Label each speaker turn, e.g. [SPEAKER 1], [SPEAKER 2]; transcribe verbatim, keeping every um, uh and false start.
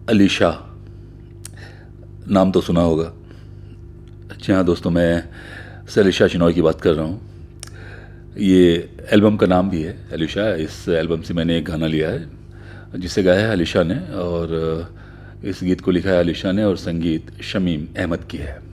[SPEAKER 1] अलीशा नाम तो सुना होगा। जी हाँ दोस्तों, मैं अलीशा चिनॉय की बात कर रहा हूँ। ये एल्बम का नाम भी है अलीशा। इस एल्बम से मैंने एक गाना लिया है जिसे गाया है अलीशा ने, और इस गीत को लिखा है अलीशा ने और संगीत शमीम अहमद की है।